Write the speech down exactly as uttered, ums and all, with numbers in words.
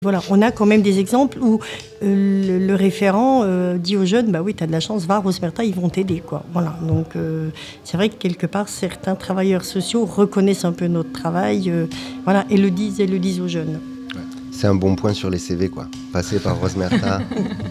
Voilà, on a quand même des exemples où euh, le, le référent euh, dit aux jeunes, bah oui, tu as de la chance, va à Rosmerta, ils vont t'aider, quoi. Voilà, donc euh, c'est vrai que quelque part, certains travailleurs sociaux reconnaissent un peu notre travail, euh, voilà, et le disent et le disent aux jeunes. C'est un bon point sur les C V, quoi. Passer par Rosmerta,